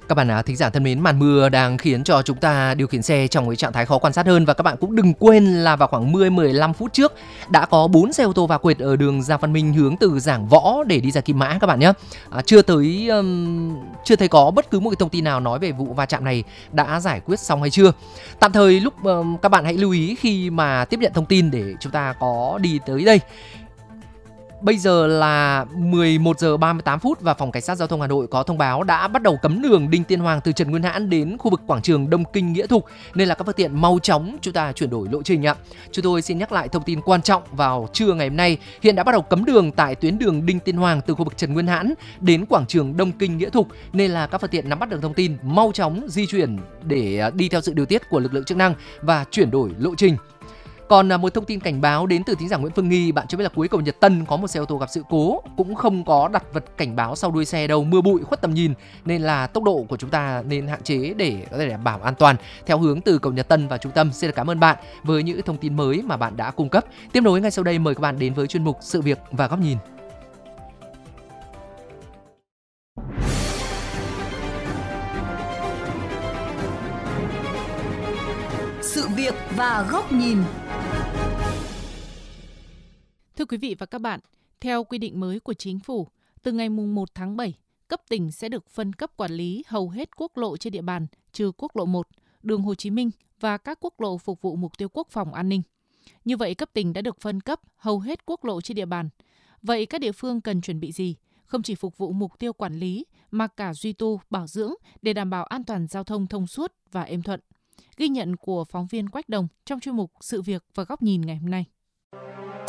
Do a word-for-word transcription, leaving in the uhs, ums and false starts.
Các bạn à, thính giả thân mến, màn mưa đang khiến cho chúng ta điều khiển xe trong cái trạng thái khó quan sát hơn. Và các bạn cũng đừng quên là vào khoảng mười đến mười lăm phút trước đã có bốn xe ô tô va quệt ở đường Giang Văn Minh hướng từ Giảng Võ để đi ra Kim Mã các bạn nhé. À, chưa tới um, chưa thấy có bất cứ một cái thông tin nào nói về vụ va chạm này đã giải quyết xong hay chưa. Tạm thời lúc um, các bạn hãy lưu ý khi mà tiếp nhận thông tin để chúng ta có đi tới đây. Bây giờ là mười một giờ ba mươi tám phút và Phòng Cảnh sát Giao thông Hà Nội có thông báo đã bắt đầu cấm đường Đinh Tiên Hoàng từ Trần Nguyên Hãn đến khu vực quảng trường Đông Kinh Nghĩa Thục, nên là các phương tiện mau chóng chúng ta chuyển đổi lộ trình ạ. Chúng tôi xin nhắc lại thông tin quan trọng vào trưa ngày hôm nay, hiện đã bắt đầu cấm đường tại tuyến đường Đinh Tiên Hoàng từ khu vực Trần Nguyên Hãn đến quảng trường Đông Kinh Nghĩa Thục, nên là các phương tiện nắm bắt được thông tin mau chóng di chuyển để đi theo sự điều tiết của lực lượng chức năng và chuyển đổi lộ trình. Còn một thông tin cảnh báo đến từ thính giả Nguyễn Phương Nghi, bạn cho biết là cuối cầu Nhật Tân có một xe ô tô gặp sự cố, cũng không có đặt vật cảnh báo sau đuôi xe đâu, mưa bụi khuất tầm nhìn nên là tốc độ của chúng ta nên hạn chế để có thể đảm bảo an toàn theo hướng từ cầu Nhật Tân vào trung tâm. Xin cảm ơn bạn với những thông tin mới mà bạn đã cung cấp. Tiếp nối ngay sau đây mời các bạn đến với chuyên mục Sự việc và góc nhìn. Sự việc và góc nhìn. Thưa quý vị và các bạn, theo quy định mới của Chính phủ, từ ngày mùng một tháng bảy, cấp tỉnh sẽ được phân cấp quản lý hầu hết quốc lộ trên địa bàn, trừ quốc lộ một, đường Hồ Chí Minh và các quốc lộ phục vụ mục tiêu quốc phòng an ninh. Như vậy, cấp tỉnh đã được phân cấp hầu hết quốc lộ trên địa bàn. Vậy các địa phương cần chuẩn bị gì? Không chỉ phục vụ mục tiêu quản lý, mà cả duy tu, bảo dưỡng để đảm bảo an toàn giao thông thông suốt và êm thuận. Ghi nhận của phóng viên Quách Đồng trong chuyên mục Sự việc và góc nhìn ngày hôm nay.